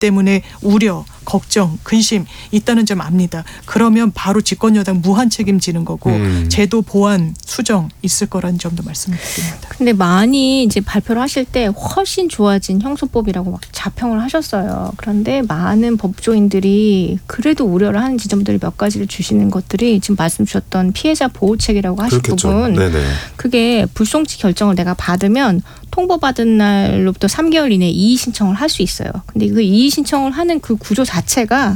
때문에 우려, 걱정, 근심 있다는 점 압니다. 그러면 바로 집권여당 무한 책임지는 거고 제도 보완, 수정 있을 거라는 점도 말씀드립니다. 근데 많이 이제 발표를 하실 때 훨씬 좋아진 형소법이라고 막 자평을 하셨어요. 그런데 많은 법조인들이 그래도 우려를 하는 지점들이 몇 가지를 주시는 것들이 지금 말씀 주셨던 피해자 보호책이라고 하신 그렇겠죠. 부분. 네네. 그게 불송치 결정을 내가 받으면 통보받은 날로부터 3개월 이내에 이의 신청을 할 수 있어요. 근데 그 이의 신청을 하는 그 구조 자체가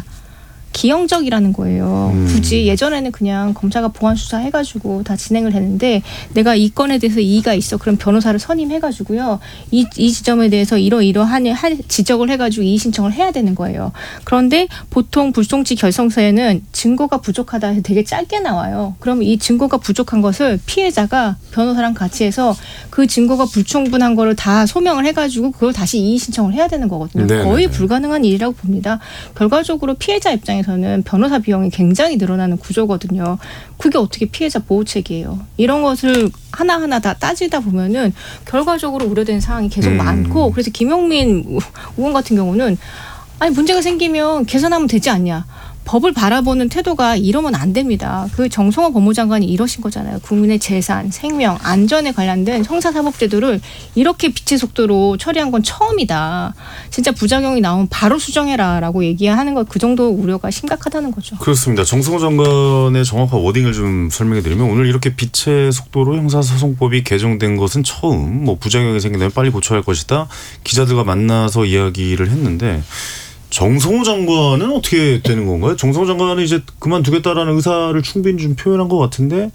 기형적이라는 거예요. 굳이 예전에는 그냥 검사가 보완 수사해가지고 다 진행을 했는데 내가 이 건에 대해서 이의가 있어. 그럼 변호사를 선임해가지고요. 이 지점에 대해서 이러이러한 지적을 해가지고 이의 신청을 해야 되는 거예요. 그런데 보통 불송치 결정서에는 증거가 부족하다 해서 되게 짧게 나와요. 그러면 이 증거가 부족한 것을 피해자가 변호사랑 같이 해서 그 증거가 불충분한 거를 다 소명을 해가지고 그걸 다시 이의 신청을 해야 되는 거거든요. 네네네. 거의 불가능한 일이라고 봅니다. 결과적으로 피해자 입장에서는 변호사 비용이 굉장히 늘어나는 구조거든요. 그게 어떻게 피해자 보호책이에요. 이런 것을 하나하나 다 따지다 보면은 결과적으로 우려되는 상황이 계속 많고 그래서 김용민 의원 같은 경우는 아니 문제가 생기면 개선하면 되지 않냐. 법을 바라보는 태도가 이러면 안 됩니다. 그 정성호 법무장관이 이러신 거잖아요. 국민의 재산, 생명, 안전에 관련된 형사사법제도를 이렇게 빛의 속도로 처리한 건 처음이다. 진짜 부작용이 나오면 바로 수정해라라고 얘기하는 것 그 정도 우려가 심각하다는 거죠. 그렇습니다. 정성호 장관의 정확한 워딩을 좀 설명해 드리면 오늘 이렇게 빛의 속도로 형사소송법이 개정된 것은 처음 뭐 부작용이 생긴다면 빨리 고쳐야 할 것이다. 기자들과 만나서 이야기를 했는데 정성호 장관은 어떻게 되는 건가요? 정성호 장관은 이제 그만두겠다라는 의사를 충분히 좀 표현한 것 같은데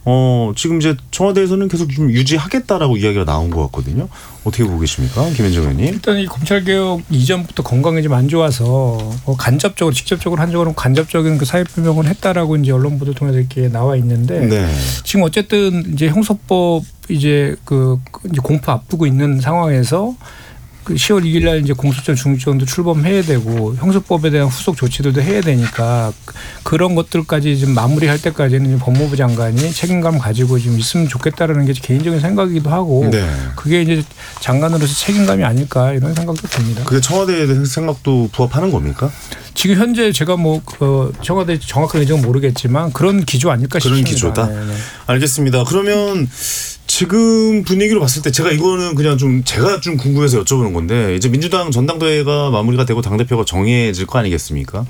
지금 이제 청와대에서는 계속 좀 유지하겠다라고 이야기가 나온 것 같거든요. 어떻게 보고 계십니까? 김현정 의원님. 일단 이 검찰개혁 이전부터 건강이 좀 안 좋아서 간접적으로 직접적으로 한적으로 간접적인 그 사회표명을 했다라고 이제 언론 보도 통해서 이렇게 나와 있는데 네. 지금 어쨌든 이제 형소법 이제 이제 공포 앞두고 있는 상황에서 그 10월 2일 날 이제 공소장 중립정도 출범해야 되고 형소법에 대한 후속 조치들도 해야 되니까 그런 것들까지 좀 마무리할 때까지는 법무부 장관이 책임감 가지고 좀 있으면 좋겠다라는 게 개인적인 생각이기도 하고 네. 그게 이제 장관으로서 책임감이 아닐까 이런 생각도 듭니다. 그게 청와대의 생각도 부합하는 겁니까? 지금 현재 제가 뭐 청와대 정확한 의정은 모르겠지만 그런 기조 아닐까 그런 싶습니다. 기조다. 네네. 알겠습니다. 그러면 지금 분위기로 봤을 때 제가 이거는 그냥 제가 좀 궁금해서 여쭤보는 건데 이제 민주당 전당대회가 마무리가 되고 당대표가 정해질 거 아니겠습니까?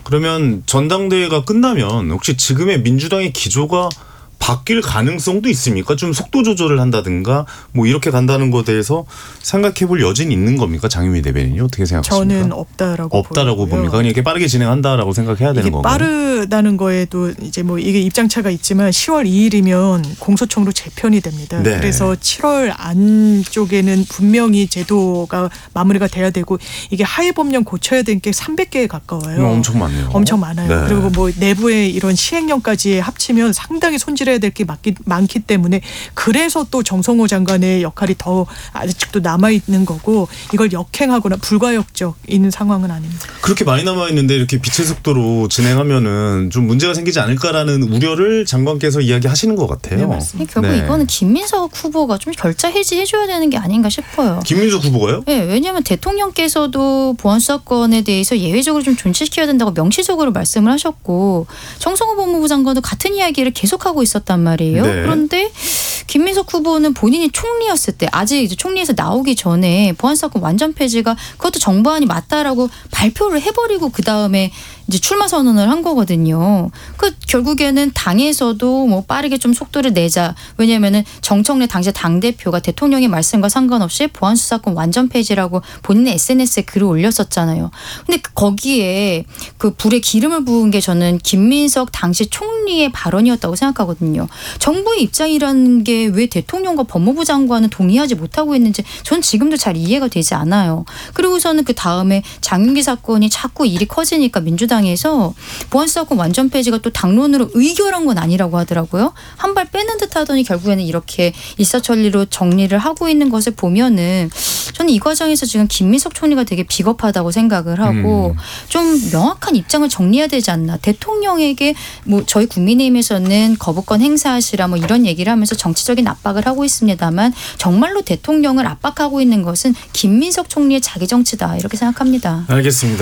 그러면 전당대회가 끝나면 혹시 지금의 민주당의 기조가 바뀔 가능성도 있습니까? 좀 속도 조절을 한다든가 뭐 이렇게 간다는 것에 대해서 생각해 볼 여지는 있는 겁니까? 장유미 대변인이 어떻게 생각하십니까? 저는 없다라고 보고요. 봅니까? 그냥 이렇게 빠르게 진행한다라고 생각해야 되는 건가요? 빠르다는 거에도 이제 뭐 이게 입장차가 있지만 10월 2일이면 공소청으로 재편이 됩니다. 네. 그래서 7월 안쪽에는 분명히 제도가 마무리가 돼야 되고 이게 하위 법령 고쳐야 되는 게 300개에 가까워요. 엄청 많네요. 엄청 많아요. 네. 그리고 뭐 내부의 이런 시행령까지 합치면 상당히 손질해야 될 게 많기 때문에 그래서 또 정성호 장관의 역할이 더 아직도 남아있는 거고 이걸 역행하거나 불가역적인 상황은 아닙니다. 그렇게 많이 남아있는데 이렇게 빛의 속도로 진행하면은 좀 문제가 생기지 않을까라는 우려를 장관께서 이야기하시는 것 같아요. 네, 맞습니다. 결국 네. 이거는 김민석 후보가 좀 결자 해지해줘야 되는 게 아닌가 싶어요. 김민석 후보가요? 네, 왜냐하면 대통령께서도 보안수사권에 대해서 예외적으로 좀 존치시켜야 된다고 명시적으로 말씀을 하셨고 정성호 법무부 장관도 같은 이야기를 계속하고 있었단 말이에요. 네. 그런데 김민석 후보는 본인이 총리였을 때 아직 이제 총리에서 나오기 전에 보안수사권 완전 폐지가 그것도 정부안이 맞다라고 발표를 해버리고 그 다음에 이제 출마 선언을 한 거거든요. 그 결국에는 당에서도 뭐 빠르게 좀 속도를 내자. 왜냐하면은 정청래 당시 당대표가 대통령의 말씀과 상관없이 보안수사권 완전 폐지라고 본인의 SNS에 글을 올렸었잖아요. 근데 거기에 그 불에 기름을 부은 게 저는 김민석 당시 총리의 발언이었다고 생각하거든요. 정부의 입장이라는 게 왜 대통령과 법무부 장관은 동의하지 못하고 있는지 전 지금도 잘 이해가 되지 않아요. 그리고서는 그 다음에 장윤기 사건이 자꾸 일이 커지니까 민주당에서 보안수사권 완전 폐지가 또 당론으로 의결한 건 아니라고 하더라고요. 한 발 빼는 듯 하더니 결국에는 이렇게 일사천리로 정리를 하고 있는 것을 보면은 저는 이 과정에서 지금 김민석 총리가 되게 비겁하다고 생각을 하고 좀 명확한 입장을 정리해야 되지 않나. 대통령에게 뭐 저희 국민의힘에서는 거부권 자치권 행사하시라 뭐 이런 얘기를 하면서 정치적인 압박을 하고 있습니다만 정말로 대통령을 압박하고 있는 것은 김민석 총리의 자기 정치다 이렇게 생각합니다. 알겠습니다.